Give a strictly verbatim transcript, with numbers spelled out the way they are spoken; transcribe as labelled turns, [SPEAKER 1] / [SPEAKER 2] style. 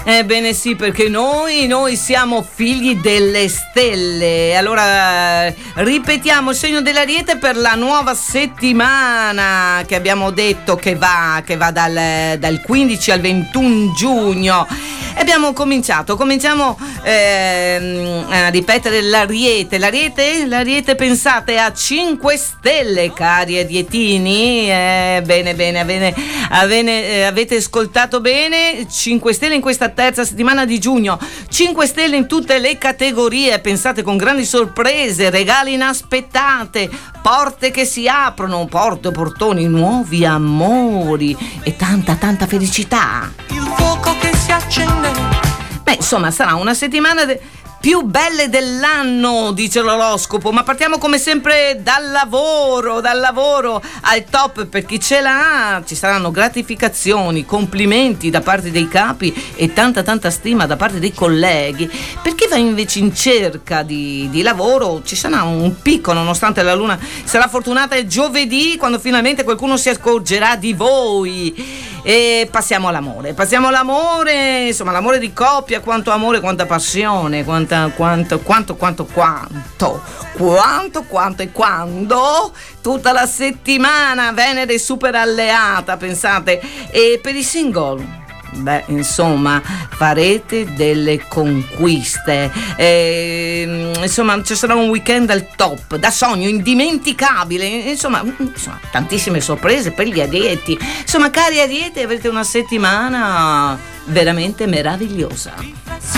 [SPEAKER 1] Ebbene sì, perché noi, noi siamo figli delle stelle. Allora ripetiamo il segno dell'Ariete per la nuova settimana che abbiamo detto che va, che va dal, dal quindici al ventuno giugno. E abbiamo cominciato, cominciamo ehm, a ripetere l'Ariete. L'Ariete, l'Ariete pensate a cinque stelle, cari arietini. Eh, bene, bene, avete, avete, eh, avete ascoltato bene. cinque stelle in questa terza settimana di giugno. cinque stelle in tutte le categorie. Pensate, con grandi sorprese, regali inaspettate, porte che si aprono, porte, portoni, nuovi amori e tanta, tanta felicità.
[SPEAKER 2] Il fuoco che si accende.
[SPEAKER 1] Beh, insomma, sarà una settimana de- più belle dell'anno, dice l'oroscopo, ma partiamo come sempre dal lavoro, dal lavoro al top per chi ce l'ha. Ci saranno gratificazioni, complimenti da parte dei capi e tanta tanta stima da parte dei colleghi. Per chi va invece in cerca di, di lavoro ci sarà un picco, nonostante la luna sarà fortunata il giovedì, quando finalmente qualcuno si accorgerà di voi. E passiamo all'amore, passiamo all'amore, insomma l'amore di coppia, quanto amore, quanta passione, quanta, quanto, quanto, quanto, quanto, quanto, quanto e quando, tutta la settimana Venere super alleata, pensate. E per i single, beh, insomma, farete delle conquiste. E, insomma, ci sarà un weekend al top, da sogno, indimenticabile. Insomma, insomma, tantissime sorprese per gli arieti. Insomma, cari arieti, avrete una settimana veramente meravigliosa.